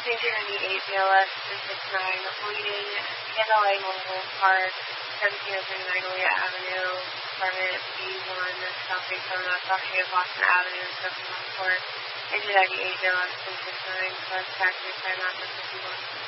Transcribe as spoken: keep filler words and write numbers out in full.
nineteen ninety-eight B L S three six nine, leading K L A Mobile Park, seventeen oh three Magnolia Avenue, apartment B one, South Daytona, crossing of Boston Avenue, Southern Court, nineteen ninety-eight B L S three six nine, plus factory time after fifty-one.